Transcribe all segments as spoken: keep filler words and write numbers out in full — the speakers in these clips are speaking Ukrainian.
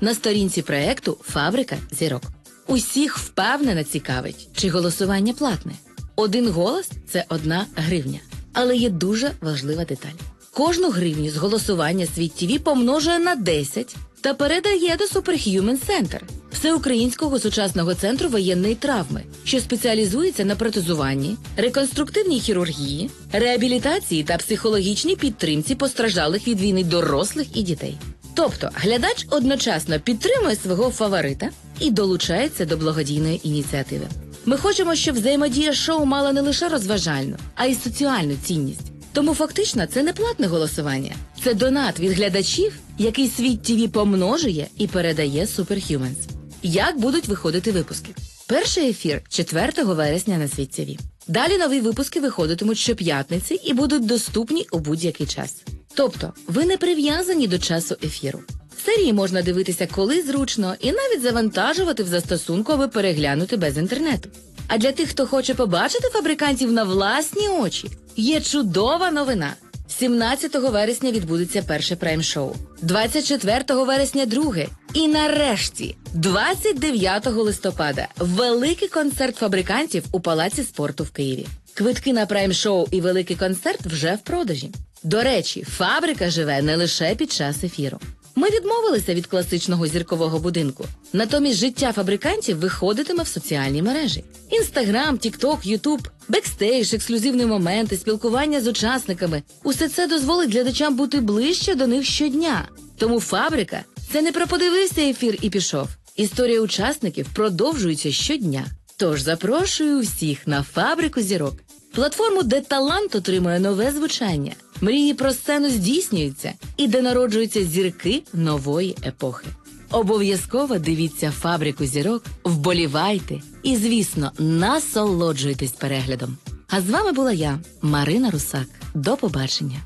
на сторінці проекту «Фабрика зірок». Усіх впевнено цікавить, чи голосування платне. Один голос – це одна гривня. Але є дуже важлива деталь. Кожну гривню з голосування Світ ТВ помножує на десять та передає до Superhuman Center – Всеукраїнського сучасного центру воєнної травми, що спеціалізується на протезуванні, реконструктивній хірургії, реабілітації та психологічній підтримці постраждалих від війни дорослих і дітей. Тобто, глядач одночасно підтримує свого фаворита і долучається до благодійної ініціативи. Ми хочемо, щоб взаємодія шоу мала не лише розважальну, а й соціальну цінність. Тому фактично це не платне голосування. Це донат від глядачів, який Світ ТВ помножує і передає Superhumans. Як будуть виходити випуски? Перший ефір четвертого вересня на Світ ТВ. Далі нові випуски виходитимуть щоп'ятниці і будуть доступні у будь-який час. Тобто, ви не прив'язані до часу ефіру. Серії можна дивитися коли зручно і навіть завантажувати в застосунку, аби переглянути без інтернету. А для тих, хто хоче побачити фабрикантів на власні очі, є чудова новина. сімнадцятого вересня відбудеться перше прайм-шоу, двадцять четвертого вересня друге і нарешті двадцять дев'ятого листопада великий концерт фабрикантів у Палаці спорту в Києві. Квитки на прайм-шоу і великий концерт вже в продажі. До речі, фабрика живе не лише під час ефіру. Ми відмовилися від класичного зіркового будинку. Натомість життя фабрикантів виходитиме в соціальні мережі. Інстаграм, Тікток, Ютуб, бекстейдж, ексклюзивні моменти, спілкування з учасниками – усе це дозволить глядачам бути ближче до них щодня. Тому фабрика – це не про подивився ефір і пішов. Історія учасників продовжується щодня. Тож запрошую всіх на «Фабрику зірок». Платформу, де талант отримує нове звучання, мрії про сцену здійснюються і де народжуються зірки нової епохи. Обов'язково дивіться «Фабрику зірок», вболівайте і, звісно, насолоджуйтесь переглядом. А з вами була я, Марина Русак. До побачення.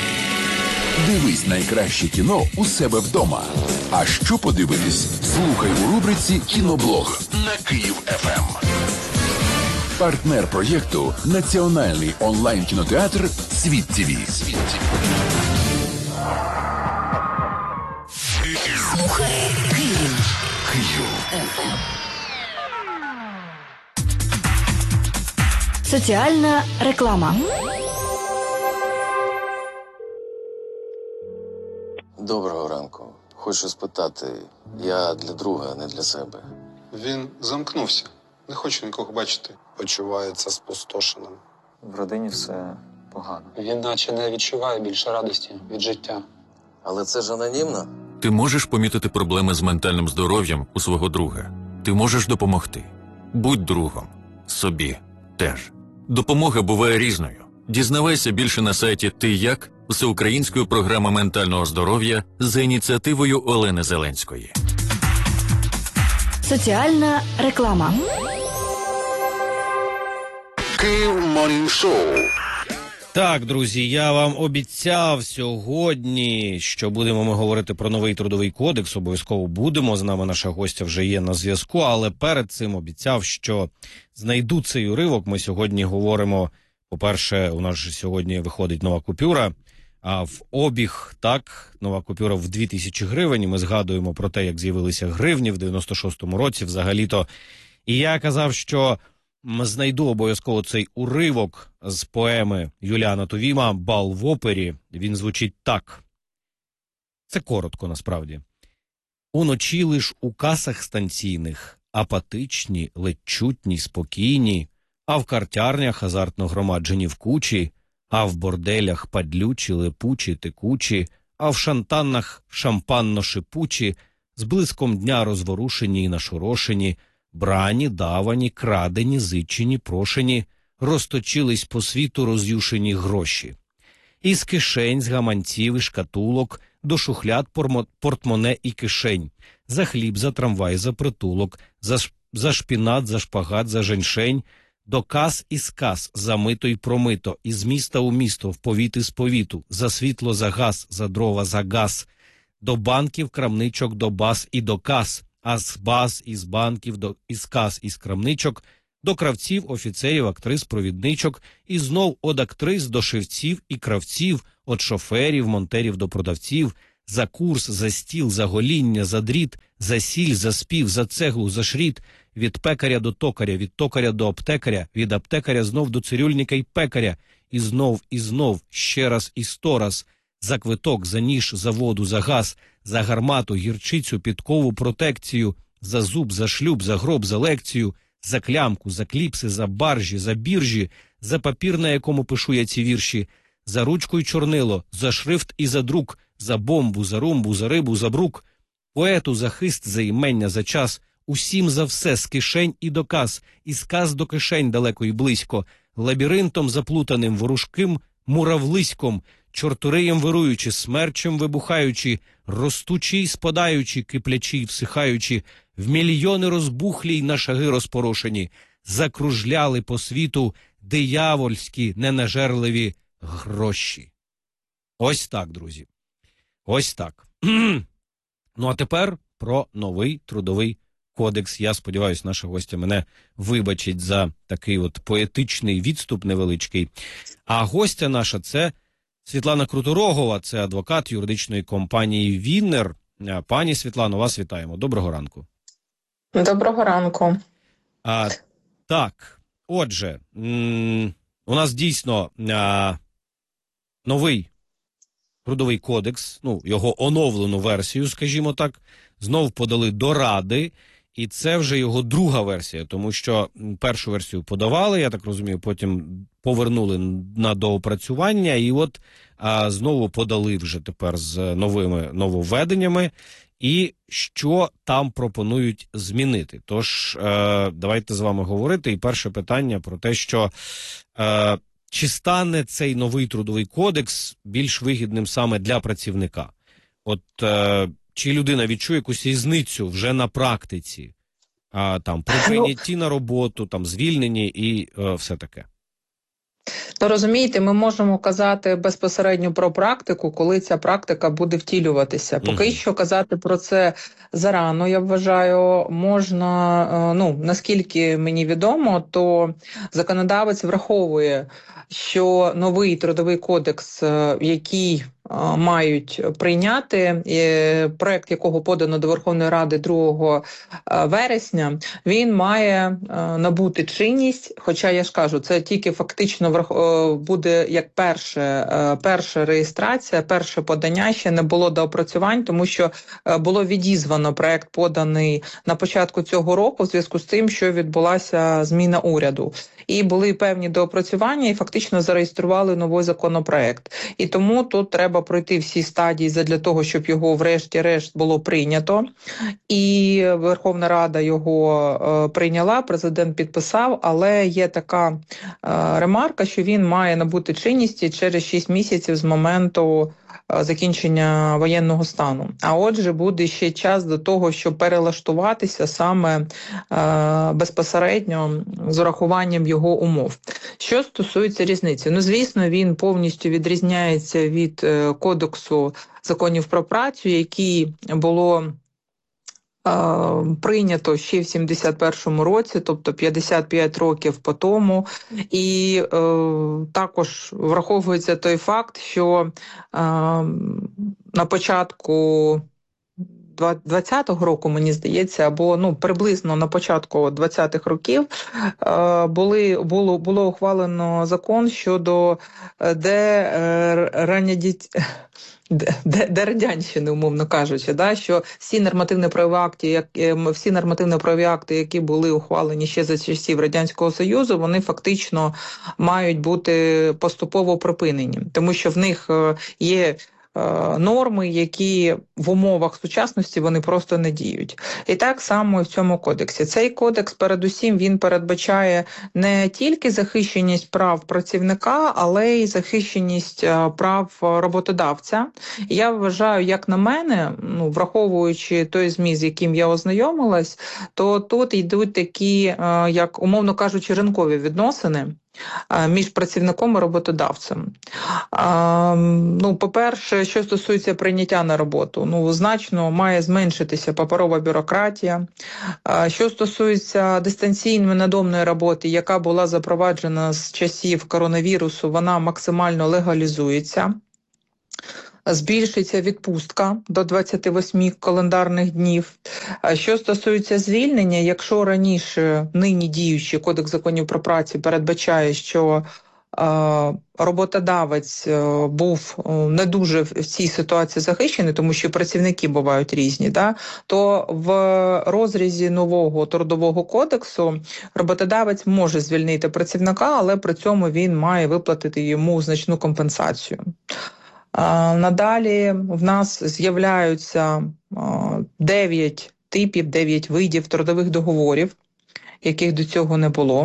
Дивись найкраще кіно у себе вдома. А що подивитись? Слухай у рубриці «Кіноблог» на Київ еф ем. Партнер проєкту – національний онлайн-кінотеатр «Світ ТВ». Слухай Київ. Київ. Соціальна реклама. Доброго ранку. Хочу спитати, я для друга, не для себе. Він замкнувся. Не хочу нікого бачити. Почувається спустошеним. В родині все погано. Він наче не відчуває більше радості від життя. Але це ж анонімно. Ти можеш помітити проблеми з ментальним здоров'ям у свого друга. Ти можеш допомогти. Будь другом. Собі теж. Допомога буває різною. Дізнавайся більше на сайті «Ти як?» Всеукраїнської програми ментального здоров'я за ініціативою Олени Зеленської. Соціальна реклама. Київ Морнінг Шоу. Так, друзі, я вам обіцяв сьогодні, що будемо ми говорити про новий трудовий кодекс. Обов'язково будемо, з нами наша гостя вже є на зв'язку, але перед цим обіцяв, що знайду цей уривок. Ми сьогодні говоримо, по-перше, у нас же сьогодні виходить нова купюра, а в обіг, так, нова купюра в дві тисячі гривень. Ми згадуємо про те, як з'явилися гривні в дев'яносто шостому році взагалі-то. І я казав, що знайду обов'язково цей уривок з поеми Юліана Тувіма «Бал в опері». Він звучить так. Це коротко, насправді. «Уночі лиш у касах станційних, апатичні, ледь чутні, спокійні, а в картярнях азартно громаджені в кучі, а в борделях падлючі, лепучі, текучі, а в шантаннах шампанно-шипучі, з блиском дня розворушені й нашорошені, брані, давані, крадені, зичені, прошені, розточились по світу роз'юшені гроші. Із кишень, з гаманців і шкатулок, до шухляд портмоне і кишень, за хліб, за трамвай, за притулок, за, за шпінат, за шпагат, за женьшень, до кас і сказ, за мито й промито, із міста у місто, в повіт із повіту, за світло, за газ, за дрова, за газ, до банків, крамничок, до баз і до кас, а з баз, із банків, до, із кас, із крамничок, до кравців, офіцерів, актрис, провідничок, і знов од актрис до шевців і кравців, од шоферів, монтерів до продавців, за курс, за стіл, за гоління, за дріт, за сіль, за спів, за цеглу, за шріт, від пекаря до токаря, від токаря до аптекаря, від аптекаря знов до цирюльника й пекаря, і знов, і знов, ще раз і сто раз, за квиток, за ніж, за воду, за газ, за гармату, гірчицю, підкову, протекцію, за зуб, за шлюб, за гроб, за лекцію, за клямку, за кліпси, за баржі, за біржі, за папір, на якому пишу я ці вірші, за ручку й чорнило, за шрифт і за друк, за бомбу, за румбу, за рибу, за брук, поету, за хист, за імення, за час, усім за все, з кишень і до каз, і з каз до кишень далеко і близько, лабіринтом заплутаним, ворушким муравлиськом, чортуреєм вируючи, смерчем вибухаючи, ростучи й спадаючи, киплячи й всихаючи, в мільйони розбухлі й на шаги розпорошені, закружляли по світу диявольські ненажерливі гроші. Ось так, друзі. Ось так. Ну, а тепер про новий трудовий кодекс. Я сподіваюся, наша гостя мене вибачить за такий от поетичний відступ невеличкий. А гостя наша – це Світлана Круторогова, це адвокат юридичної компанії «Віннер». Пані Світлано, вас вітаємо. Доброго ранку. Доброго ранку. А, так, отже, м- у нас дійсно а, новий трудовий кодекс, ну, його оновлену версію, скажімо так, знов подали до Ради, і це вже його друга версія, тому що першу версію подавали, я так розумію, потім повернули на доопрацювання, і от а, знову подали вже тепер з новими нововведеннями, і що там пропонують змінити. Тож, е, давайте з вами говорити. І перше питання про те, що е, чи стане цей новий трудовий кодекс більш вигідним саме для працівника? От е, чи людина відчує якусь різницю вже на практиці, а, там, при прийнятті на роботу, там, звільненні і е, все таке? Ну, розумієте, ми можемо казати безпосередньо про практику, коли ця практика буде втілюватися. Поки mm-hmm. що казати про це зарано, я вважаю, можна, ну, наскільки мені відомо, то законодавець враховує, що новий трудовий кодекс, який мають прийняти, проект якого подано до Верховної Ради другого вересня, він має набути чинність, хоча я ж кажу, це тільки фактично буде як перше, перша реєстрація, перше подання, ще не було доопрацювань, тому що було відізвано проект, поданий на початку цього року в зв'язку з тим, що відбулася зміна уряду. І були певні доопрацювання, і фактично зареєстрували новий законопроект. І тому тут треба пройти всі стадії для того, щоб його врешті-решт було прийнято. І Верховна Рада його е, прийняла, президент підписав, але є така е, ремарка, що він має набути чинності через шість місяців з моменту е, закінчення воєнного стану. А отже, буде ще час до того, щоб перелаштуватися саме е, безпосередньо з урахуванням його умов. Що стосується різниці? Ну, звісно, він повністю відрізняється від е, Кодексу законів про працю, який було е, прийнято ще в сімдесят першому році, тобто п'ятдесят п'ять років по тому. І е, також враховується той факт, що е, на початку двадцятого року, мені здається, або ну приблизно на початку двадцятих років е, були було було ухвалено закон щодо дерадянщини, радянщини, умовно кажучи, да, що всі нормативно-правові акти, як всі нормативно-правові акти, які були ухвалені ще за часів Радянського Союзу, вони фактично мають бути поступово припинені, тому що в них є норми, які в умовах сучасності вони просто не діють. І так само і в цьому кодексі. Цей кодекс, передусім, він передбачає не тільки захищеність прав працівника, але й захищеність прав роботодавця. І я вважаю, як на мене, ну, враховуючи той ЗМІ, з яким я ознайомилась, то тут йдуть такі, як, умовно кажучи, ринкові відносини між працівником і роботодавцем. А, ну, по-перше, що стосується прийняття на роботу, ну, значно має зменшитися паперова бюрократія. А, що стосується дистанційної надомної роботи, яка була запроваджена з часів коронавірусу, вона максимально легалізується. Збільшиться відпустка до двадцяти восьми календарних днів. А що стосується звільнення, якщо раніше нині діючий Кодекс законів про працю передбачає, що е, роботодавець е, був е, не дуже в цій ситуації захищений, тому що працівники бувають різні, да, то в розрізі нового трудового кодексу роботодавець може звільнити працівника, але при цьому він має виплатити йому значну компенсацію. Надалі в нас з'являються дев'ять типів, дев'ять видів трудових договорів, яких до цього не було.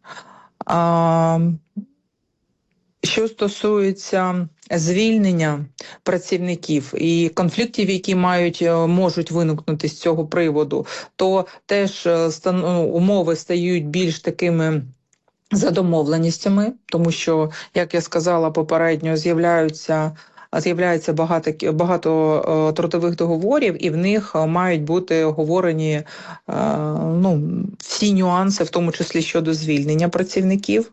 Що стосується звільнення працівників і конфліктів, які мають, можуть виникнути з цього приводу, то теж умови стають більш такими за домовленостями, тому що, як я сказала попередньо, з'являються З'являється багато, багато е, трудових договорів, і в них мають бути оговорені е, ну, всі нюанси, в тому числі щодо звільнення працівників.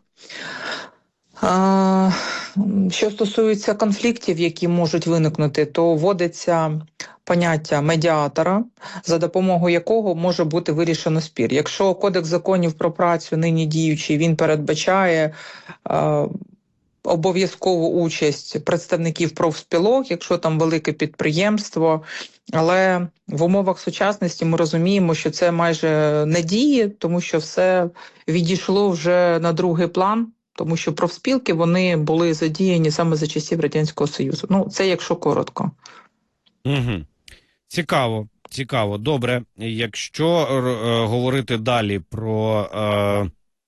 Е, що стосується конфліктів, які можуть виникнути, то вводиться поняття медіатора, за допомогою якого може бути вирішено спір. Якщо Кодекс законів про працю нині діючий, він передбачає е, обов'язкову участь представників профспілок, якщо там велике підприємство, але в умовах сучасності ми розуміємо, що це майже не діє, тому що все відійшло вже на другий план, тому що профспілки, вони були задіяні саме за часів Радянського Союзу. Ну, це якщо коротко. Угу. Цікаво, цікаво. Добре, якщо е, говорити далі про е,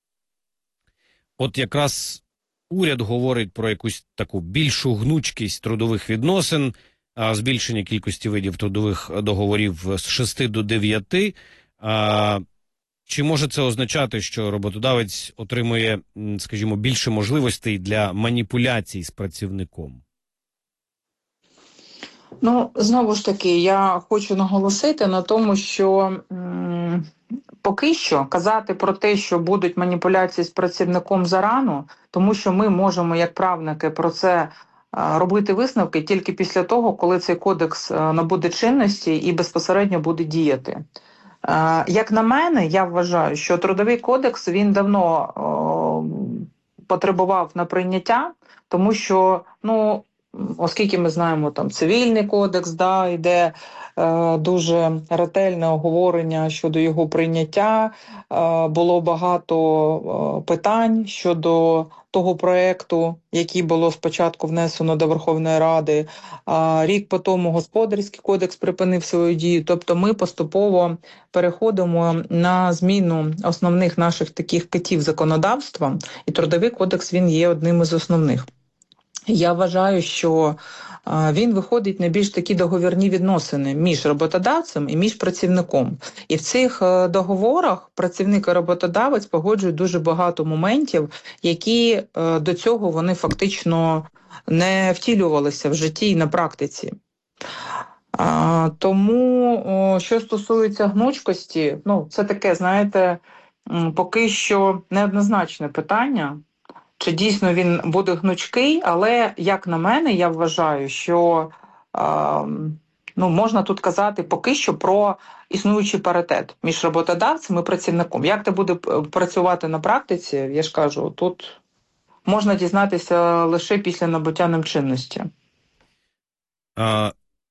от якраз уряд говорить про якусь таку більшу гнучкість трудових відносин, а, збільшення кількості видів трудових договорів з шести до дев'яти. А, чи може це означати, що роботодавець отримує, скажімо, більше можливостей для маніпуляцій з працівником? Ну, знову ж таки, я хочу наголосити на тому, що м, поки що казати про те, що будуть маніпуляції з працівником зарано, тому що ми можемо, як правники, про це а, робити висновки тільки після того, коли цей кодекс а, набуде чинності і безпосередньо буде діяти. А, як на мене, я вважаю, що трудовий кодекс, він давно о, потребував на прийняття, тому що, ну, оскільки ми знаємо, там цивільний кодекс, да, йде е, дуже ретельне оговорення щодо його прийняття, е, було багато е, питань щодо того проекту, який було спочатку внесено до Верховної Ради. А рік по тому Господарський кодекс припинив свою дію. Тобто ми поступово переходимо на зміну основних наших таких китів законодавства, і трудовий кодекс, він є одним із основних. Я вважаю, що він виходить на більш такі договірні відносини між роботодавцем і між працівником. І в цих договорах працівник і роботодавець погоджують дуже багато моментів, які до цього вони фактично не втілювалися в житті і на практиці. Тому, що стосується гнучкості, ну, це таке, знаєте, поки що неоднозначне питання. Чи дійсно він буде гнучкий, але, як на мене, я вважаю, що е, ну, можна тут казати поки що про існуючий паритет між роботодавцем і працівником. Як це буде працювати на практиці, я ж кажу, тут можна дізнатися лише після набуття ним чинності. А...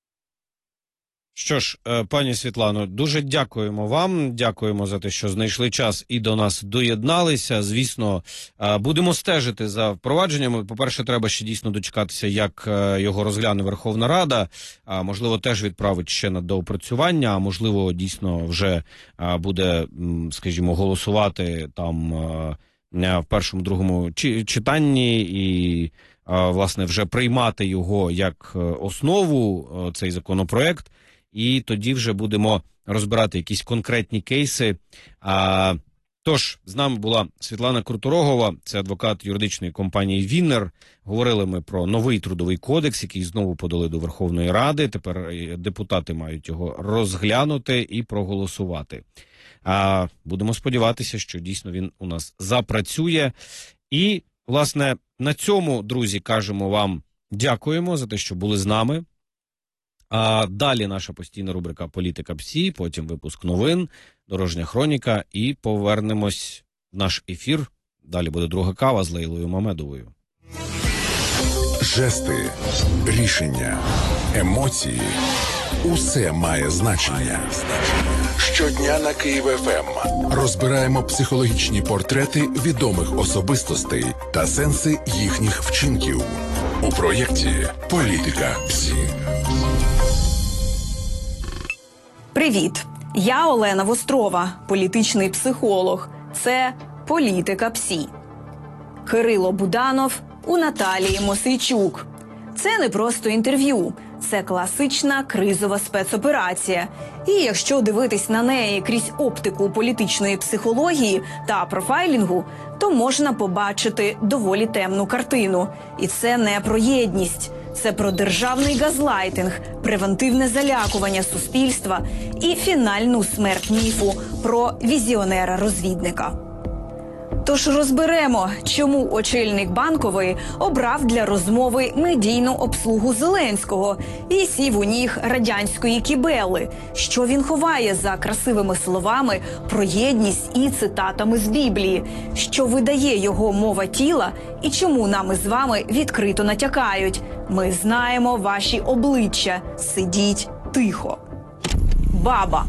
Що ж, пані Світлано, дуже дякуємо вам, дякуємо за те, що знайшли час і до нас доєдналися. Звісно, будемо стежити за впровадженнями. По-перше, треба ще дійсно дочекатися, як його розгляне Верховна Рада, а можливо теж відправить ще на доопрацювання, а можливо дійсно вже буде, скажімо, голосувати там в першому, другому читанні і, власне, вже приймати його як основу, цей законопроект. І тоді вже будемо розбирати якісь конкретні кейси. А, тож, з нами була Світлана Круторогова, це адвокат юридичної компанії «Віннер». Говорили ми про новий трудовий кодекс, який знову подали до Верховної Ради. Тепер депутати мають його розглянути і проголосувати. А, будемо сподіватися, що дійсно він у нас запрацює. І, власне, на цьому, друзі, кажемо вам Дякуємо за те, що були з нами. А далі наша постійна рубрика «Політика ПСІ», потім випуск новин, дорожня хроніка і повернемось в наш ефір. Далі буде друга кава з Лейлою Мамедовою. Жести, рішення, емоції – усе має значення. Щодня на Київ еф ем розбираємо психологічні портрети відомих особистостей та сенси їхніх вчинків. У проєкті «Політика ПСІ». Привіт! Я Олена Вострова, політичний психолог. Це «Політика ПСІ». Кирило Буданов у Наталії Мосійчук. Це не просто інтерв'ю, це класична кризова спецоперація. І якщо дивитись на неї крізь оптику політичної психології та профайлінгу, то можна побачити доволі темну картину. І це не про єдність. Це про державний газлайтинг, превентивне залякування суспільства і фінальну смерть міфу про візіонера-розвідника. Тож розберемо, чому очільник Банкової обрав для розмови медійну обслугу Зеленського і сів у ніг радянської кібели, що він ховає за красивими словами про єдність і цитатами з Біблії, що видає його мова тіла і чому нам із вами відкрито натякають. Ми знаємо ваші обличчя, сидіть тихо. Баба.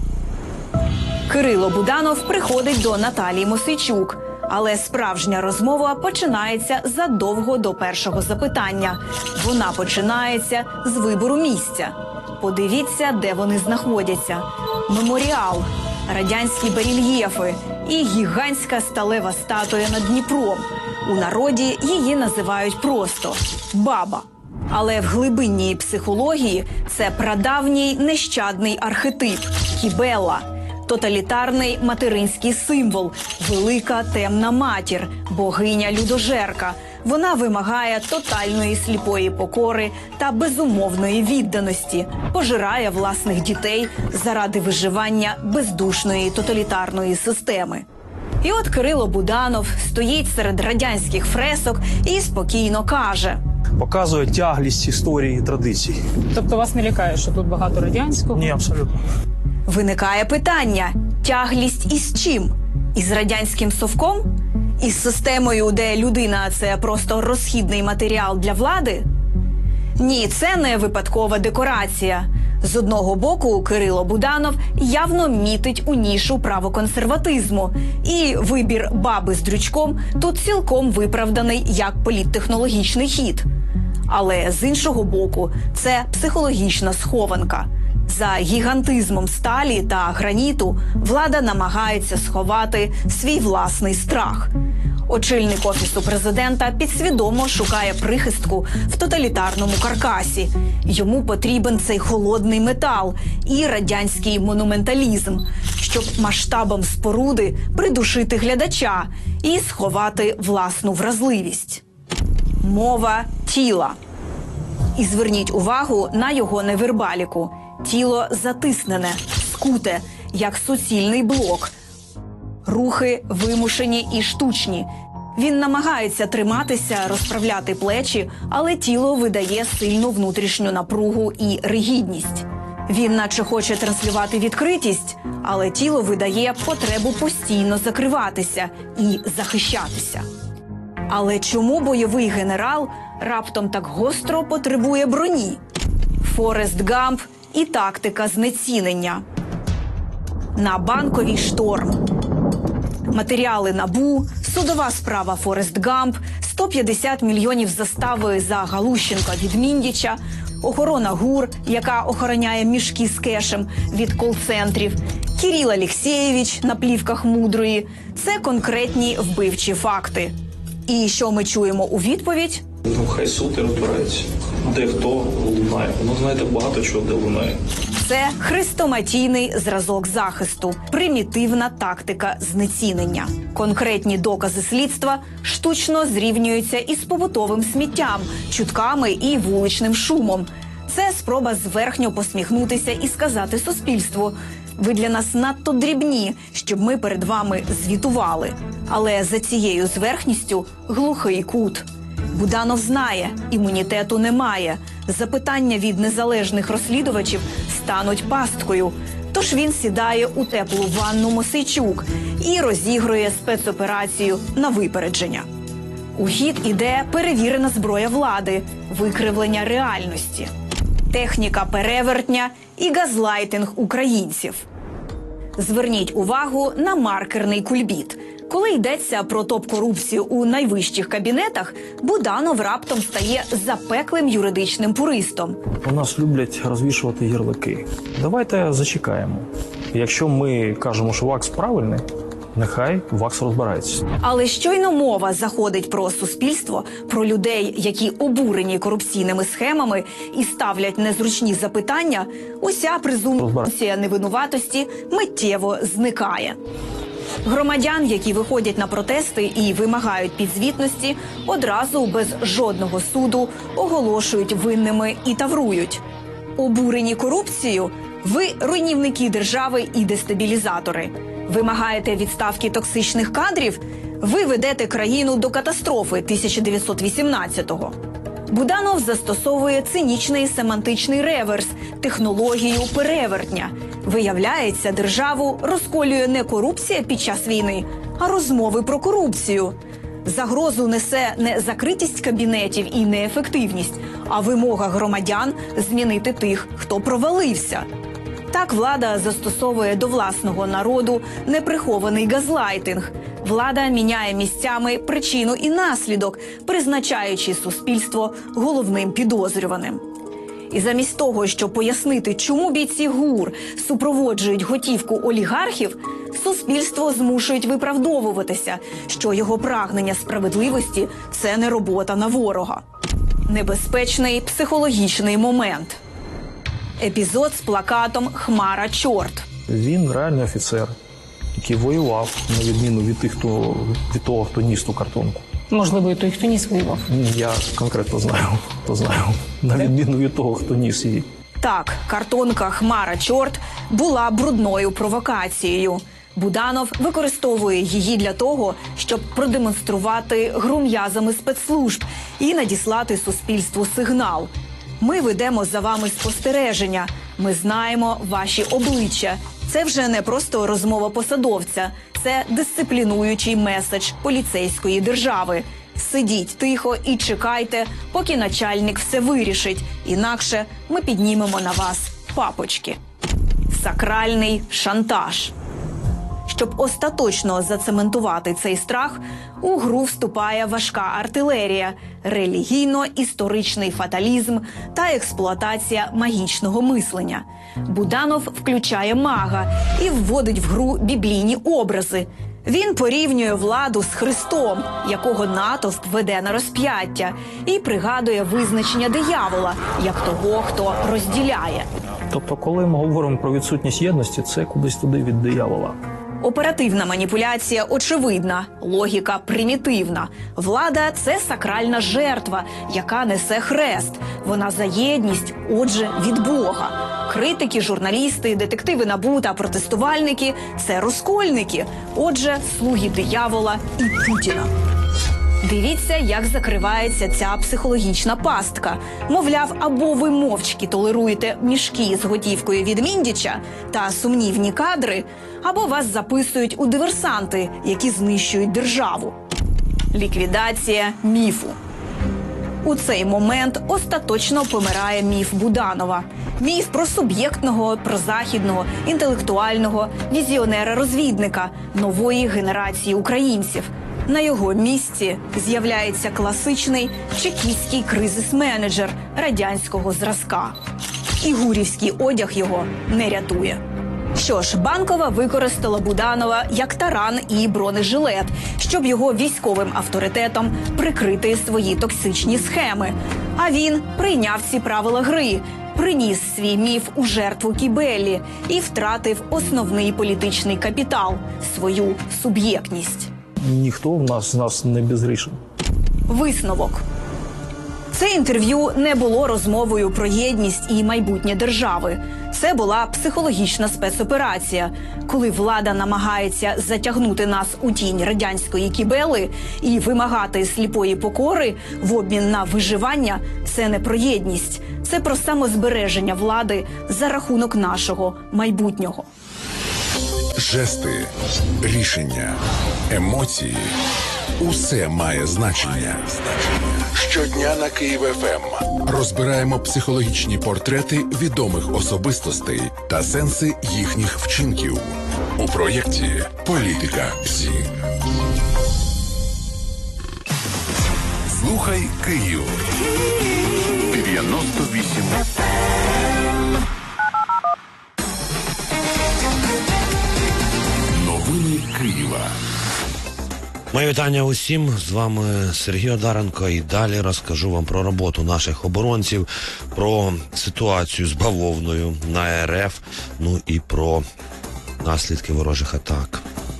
Кирило Буданов приходить до Наталії Мосійчук. Але справжня розмова починається задовго до першого запитання. Вона починається з вибору місця. Подивіться, де вони знаходяться. Меморіал, радянські барельєфи і гігантська сталева статуя над Дніпром. У народі її називають просто «баба». Але в глибинній психології це прадавній нещадний архетип – кібела. Тоталітарний материнський символ – велика темна матір, богиня-людожерка. Вона вимагає тотальної сліпої покори та безумовної відданості, пожирає власних дітей заради виживання бездушної тоталітарної системи. І от Кирило Буданов стоїть серед радянських фресок і спокійно каже: показує тяглість історії і традицій. Тобто вас не лякає, що тут багато радянського? Ні, абсолютно. Виникає питання – тяглість із чим? Із радянським совком? Із системою, де людина – це просто розхідний матеріал для влади? Ні, це не випадкова декорація. З одного боку, Кирило Буданов явно мітить у нішу правоконсерватизму. І вибір баби з дрючком тут цілком виправданий як політтехнологічний хід. Але з іншого боку, це психологічна схованка. За гігантизмом сталі та граніту влада намагається сховати свій власний страх. Очільник Офісу президента підсвідомо шукає прихистку в тоталітарному каркасі. Йому потрібен цей холодний метал і радянський монументалізм, щоб масштабом споруди придушити глядача і сховати власну вразливість. Мова тіла. І зверніть увагу на його невербаліку. Тіло затиснене, скуте, як суцільний блок. Рухи вимушені і штучні. Він намагається триматися, розправляти плечі, але тіло видає сильну внутрішню напругу і ригідність. Він наче хоче транслювати відкритість, але тіло видає потребу постійно закриватися і захищатися. Але чому бойовий генерал раптом так гостро потребує броні? Форест Гамп і тактика знецінення. На Банковій шторм. Матеріали НАБУ, судова справа Форест Гамп, сто п'ятдесят мільйонів застави за Галущенка від Міндіча, охорона ГУР, яка охороняє мішки з кешем від кол-центрів, Кирил Алексєєвич на плівках Мудрої – це конкретні вбивчі факти. І що ми чуємо у відповідь? Ну, хай суд і розбирається. Де хто лунає. Ну, знаєте, багато чого де лунає. Це хрестоматійний зразок захисту, примітивна тактика знецінення. Конкретні докази слідства штучно зрівнюються із побутовим сміттям, чутками і вуличним шумом. Це спроба зверхньо посміхнутися і сказати суспільству: ви для нас надто дрібні, щоб ми перед вами звітували. Але за цією зверхністю глухий кут. Буданов знає, імунітету немає. Запитання від незалежних розслідувачів стануть пасткою. Тож він сідає у теплу ванну Мосійчук і розігрує спецоперацію на випередження. У хід іде перевірена зброя влади, викривлення реальності, техніка перевертня і газлайтинг українців. Зверніть увагу на маркерний кульбіт. Коли йдеться про топ-корупцію у найвищих кабінетах, Буданов раптом стає запеклим юридичним пуристом. У нас люблять розвішувати ярлики. Давайте зачекаємо. Якщо ми кажемо, що ВАКС правильний, нехай ВАКС розбирається. Але щойно мова заходить про суспільство, про людей, які обурені корупційними схемами і ставлять незручні запитання, уся презумпція невинуватості миттєво зникає. Громадян, які виходять на протести і вимагають підзвітності, одразу без жодного суду оголошують винними і таврують. Обурені корупцією? Ви руйнівники держави і дестабілізатори. Вимагаєте відставки токсичних кадрів? Ви ведете країну до катастрофи тисяча дев'ятсот вісімнадцятого. Буданов застосовує цинічний семантичний реверс – технологію перевертня. Виявляється, державу розколює не корупція під час війни, а розмови про корупцію. Загрозу несе не закритість кабінетів і неефективність, а вимога громадян змінити тих, хто провалився. Так влада застосовує до власного народу неприхований газлайтинг. Влада міняє місцями причину і наслідок, призначаючи суспільство головним підозрюваним. І замість того, щоб пояснити, чому бійці ГУР супроводжують готівку олігархів, суспільство змушують виправдовуватися, що його прагнення справедливості – це не робота на ворога. Небезпечний психологічний момент. Епізод з плакатом «Хмара чорт». Він реальний офіцер, який воював, на відміну від тих, хто від того, хто ніс ту картонку. Можливо, і той, хто ніс воював. Я конкретно знаю, хто знаю. На відміну від того, хто ніс її. Так, картонка «Хмара чорт» була брудною провокацією. Буданов використовує її для того, щоб продемонструвати гру м'язами спецслужб і надіслати суспільству сигнал. Ми ведемо за вами спостереження, ми знаємо ваші обличчя. Це вже не просто розмова посадовця, це дисциплінуючий меседж поліцейської держави. Сидіть тихо і чекайте, поки начальник все вирішить, інакше ми піднімемо на вас папочки. Сакральний шантаж. Щоб остаточно зацементувати цей страх, у гру вступає важка артилерія, релігійно-історичний фаталізм та експлуатація магічного мислення. Буданов включає мага і вводить в гру біблійні образи. Він порівнює владу з Христом, якого натовп веде на розп'яття, і пригадує визначення диявола, як того, хто розділяє. Тобто, коли ми говоримо про відсутність єдності, це кудись туди від диявола. Оперативна маніпуляція очевидна, логіка примітивна. Влада – це сакральна жертва, яка несе хрест. Вона за єдність, отже, від Бога. Критики, журналісти, детективи НАБУ та протестувальники – це розкольники, отже, слуги диявола і Путіна. Дивіться, як закривається ця психологічна пастка. Мовляв, або ви мовчки толеруєте мішки з готівкою від Міндіча та сумнівні кадри, або вас записують у диверсанти, які знищують державу. Ліквідація міфу. У цей момент остаточно помирає міф Буданова. Міф про суб'єктного, прозахідного, інтелектуального візіонера-розвідника нової генерації українців. На його місці з'являється класичний чекістський кризис-менеджер радянського зразка. І гурівський одяг його не рятує. Що ж, Банкова використала Буданова як таран і бронежилет, щоб його військовим авторитетом прикрити свої токсичні схеми. А він прийняв ці правила гри, приніс свій міф у жертву Кібеллі і втратив основний політичний капітал – свою суб'єктність. Ніхто в нас з нас не безгрішний. Висновок. Це інтерв'ю не було розмовою про єдність і майбутнє держави. Це була психологічна спецоперація, коли влада намагається затягнути нас у тінь радянської кібели і вимагати сліпої покори в обмін на виживання. Це не про єдність, це про самозбереження влади за рахунок нашого майбутнього. Жести, рішення, емоції – усе має значення. Щодня на Київ еф ем розбираємо психологічні портрети відомих особистостей та сенси їхніх вчинків у проєкті «Політика ПСІ». Слухай Київ. дев'яносто вісім еф ем. Новини Києва. Моє вітання усім, з вами Сергій Одаренко, і далі розкажу вам про роботу наших оборонців, про ситуацію з бавовною на ер еф, ну і про наслідки ворожих атак.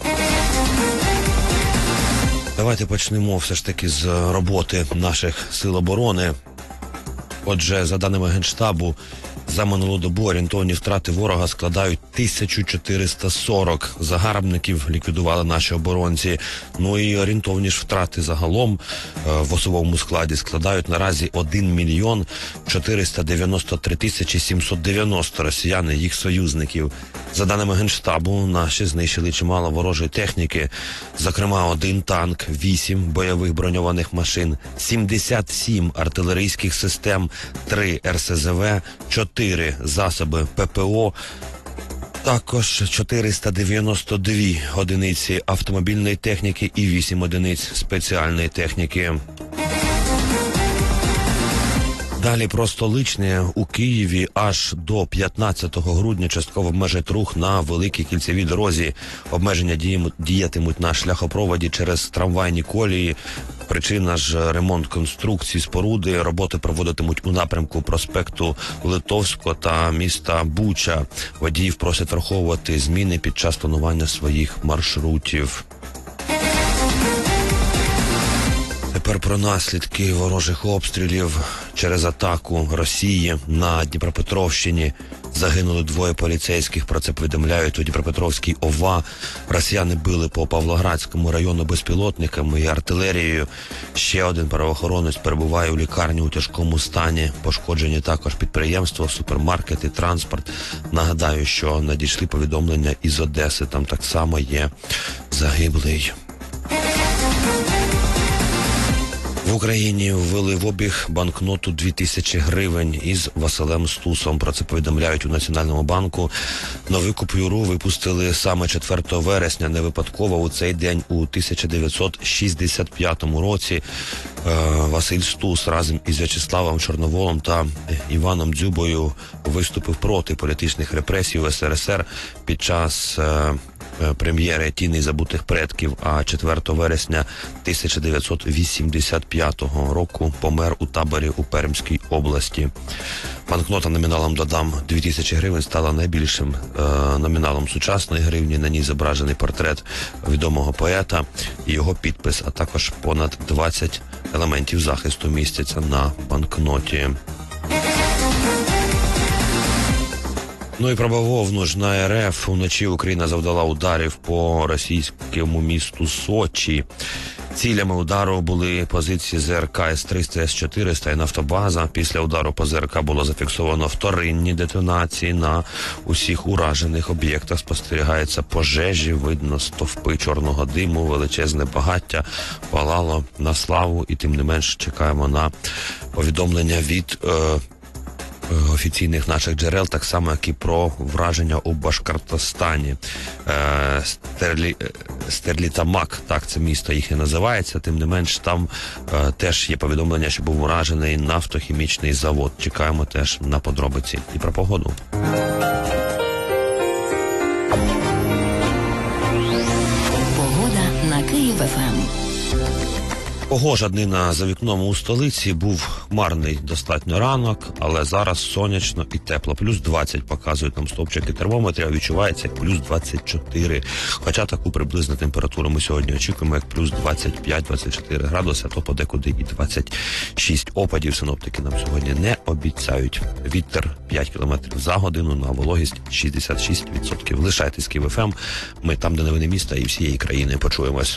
Давайте почнемо все ж таки з роботи наших сил оборони. Отже, за даними Генштабу, за минулу добу орієнтовні втрати ворога складають тисячу чотириста сорок. Загарбників ліквідували наші оборонці. Ну і орієнтовні ж втрати загалом е, в особовому складі складають наразі один мільйон чотириста дев'яносто три тисячі сімсот дев'яносто росіян і їх союзників. За даними Генштабу, наші знищили чимало ворожої техніки, зокрема один танк, вісім бойових броньованих машин, сімдесят сім артилерійських систем, три ер ес зе ве, чотири засоби пе пе о, також чотириста дев'яносто дві одиниці автомобільної техніки і вісім одиниць спеціальної техніки. Далі про столичне. У Києві аж до п'ятнадцятого грудня частково обмежать рух на великій кільцевій дорозі. Обмеження діятимуть на шляхопроводі через трамвайні колії. Причина ж ремонт конструкції споруди. Роботи проводитимуть у напрямку проспекту Литовського та міста Буча. Водіїв просять враховувати зміни під час планування своїх маршрутів. Тепер про наслідки ворожих обстрілів. Через атаку Росії на Дніпропетровщині загинули двоє поліцейських. Про це повідомляють у Дніпропетровській ОВА. Росіяни били по Павлоградському району безпілотниками і артилерією. Ще один правоохоронець перебуває у лікарні у тяжкому стані. Пошкоджені також підприємства, супермаркети, транспорт. Нагадаю, що надійшли повідомлення із Одеси. Там так само є загиблий. В Україні ввели в обіг банкноту дві тисячі гривень із Василем Стусом. Про це повідомляють у Національному банку. Нову купюру випустили саме четвертого вересня. Не випадково у цей день у тисяча дев'ятсот шістдесят п'ятому році е, Василь Стус разом із В'ячеславом Чорноволом та Іваном Дзюбою виступив проти політичних репресій у ес ер ес ер під час е, прем'єри «Тіни забутих предків», а четвертого вересня тисяча дев'ятсот вісімдесят п'ятого року помер у таборі у Пермській області. Банкнота номіналом, додам, дві тисячі гривень стала найбільшим е, номіналом сучасної гривні. На ній зображений портрет відомого поета і його підпис, а також понад двадцять елементів захисту містяться на банкноті. Ну і про бавовну ж на ер еф. Уночі Україна завдала ударів по російському місту Сочі. Цілями удару були позиції зе ер ка ес триста, ес чотириста і нафтобаза. Після удару по зе ер ка було зафіксовано вторинні детонації. На усіх уражених об'єктах спостерігаються пожежі, видно стовпи чорного диму, величезне багаття палало на славу. І тим не менш чекаємо на повідомлення від е, офіційних наших джерел, так само, як і про враження у Башкортостані. Е, Стерлі, Стерлітамак, так це місто їхнє називається, тим не менш там е, теж є повідомлення, що був уражений нафтохімічний завод. Чекаємо теж на подробиці. І про погоду. Погода на Київ еф ем. Погожа днина за вікном у столиці, був хмарний достатньо ранок, але зараз сонячно і тепло. Плюс двадцять показують нам стовпчики термометрів, відчувається як плюс двадцять чотири. Хоча таку приблизну температуру ми сьогодні очікуємо як плюс двадцять п'ять - двадцять чотири градуси, а то подекуди і двадцять шість. Опадів синоптики нам сьогодні не обіцяють. Вітер п'ять кілометрів за годину, на вологість шістдесят шість відсотків. Лишайтесь Київ еф ем, ми там, де новини міста і всієї країни. Почуємось.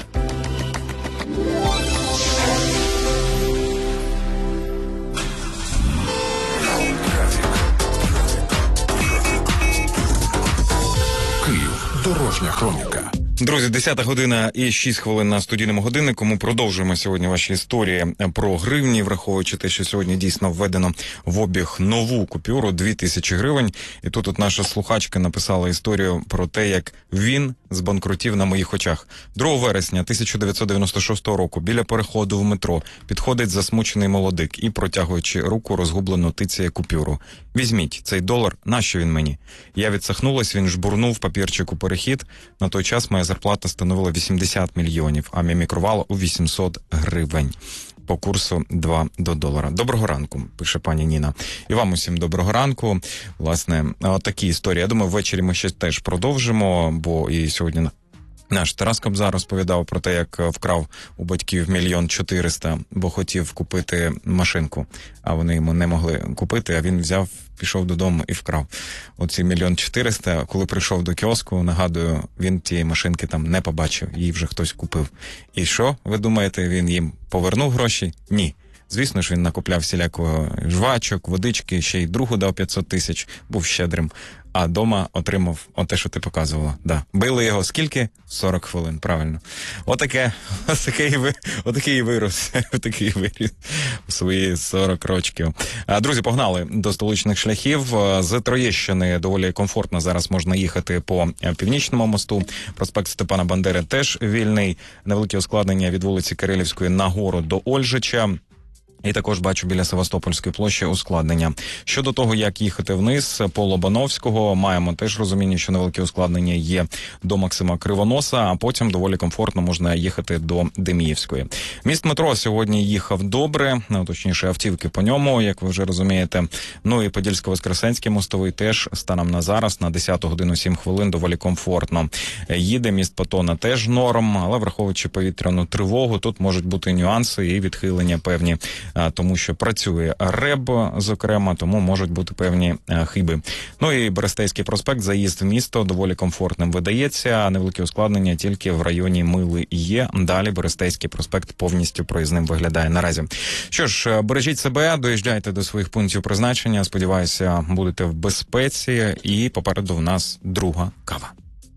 Київ. Дорожня хроніка. Друзі, десята година і шість хвилин на студійному годиннику. Ми продовжуємо сьогодні ваші історії про гривні, враховуючи те, що сьогодні дійсно введено в обіг нову купюру дві тисячі гривень. І тут от наша слухачка написала історію про те, як він збанкрутів на моїх очах. другого вересня тисяча дев'ятсот дев'яносто шостого року біля переходу в метро підходить засмучений молодик і, протягуючи руку, розгублено тицяє купюру. «Візьміть, цей долар, нащо він мені?» Я відсахнулась, він жбурнув папірчик у перехід. На той час моя зарплата становила вісімдесят мільйонів, а мій мікровал у вісімсот гривень. По курсу два до долара. Доброго ранку, пише пані Ніна. І вам усім доброго ранку. Власне, такі історії. Я думаю, ввечері ми ще теж продовжимо, бо і сьогодні наш Тарас Кобзар розповідав про те, як вкрав у батьків мільйон чотириста, бо хотів купити машинку, а вони йому не могли купити, а він взяв, пішов додому і вкрав. Оці мільйон чотириста, коли прийшов до кіоску, нагадую, він тієї машинки там не побачив, її вже хтось купив. І що, ви думаєте, він їм повернув гроші? Ні. Звісно ж, він накупляв всілякого жвачок, водички, ще й другу дав п'ятсот тисяч, був щедрим. А дома отримав оте, що ти показувала. Да. Били його скільки? сорок хвилин, правильно. Отаке, отакий, отакий вирус, отакий виріс у свої сорок років. Друзі, погнали до столичних шляхів. З Троєщини доволі комфортно зараз можна їхати по Північному мосту. Проспект Степана Бандери теж вільний. Невелике ускладнення від вулиці Кирилівської нагору до Ольжича. І також бачу біля Севастопольської площі ускладнення. Щодо того, як їхати вниз по Лобановського, маємо теж розуміння, що невелике ускладнення є до Максима Кривоноса, а потім доволі комфортно можна їхати до Деміївської. Міст метро сьогодні їхав добре, ну, точніше автівки по ньому, як ви вже розумієте. Ну і Подільсько-Воскресенський мостовий теж станом на зараз на десяту годину сім хвилин доволі комфортно. Їде міст Патона теж норм, але враховуючи повітряну тривогу, тут можуть бути нюанси і відхилення певні, тому що працює РЕБ, зокрема, тому можуть бути певні хиби. Ну і Берестейський проспект, заїзд в місто доволі комфортним видається, невелике ускладнення тільки в районі Мили є. Далі Берестейський проспект повністю проїзним виглядає наразі. Що ж, бережіть себе, доїжджайте до своїх пунктів призначення, сподіваюся, будете в безпеці, і попереду в нас друга кава.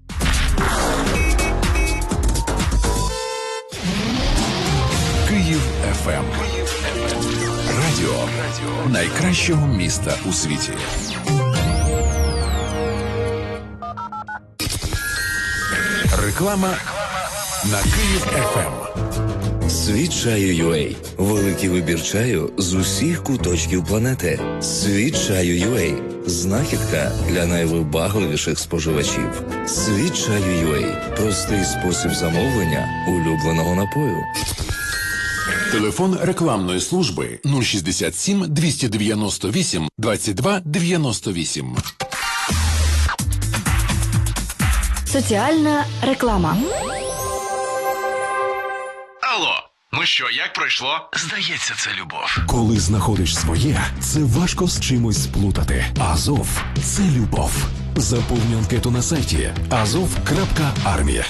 Київ еф ем. Радіо найкращого міста у світі. Реклама на Київ еф ем. Світ чаю ю а. Великий вибір чаю з усіх куточків планети. Світ чаю ю а. Знахідка для найвибагливіших споживачів. Світ чаю ю а. Простий спосіб замовлення улюбленого напою. Телефон рекламної служби нуль шістдесят сім двісті дев'яносто вісім двадцять два дев'яносто вісім. Соціальна реклама. Алло, ну що, як пройшло? Здається, це любов. Коли знаходиш своє, це важко з чимось сплутати. Азов – це любов. Заповнюй анкету на сайті азов крапка армія.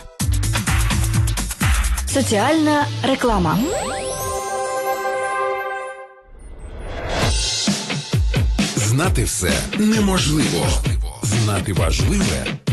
Соціальна реклама. Знати все неможливо. Знати важливе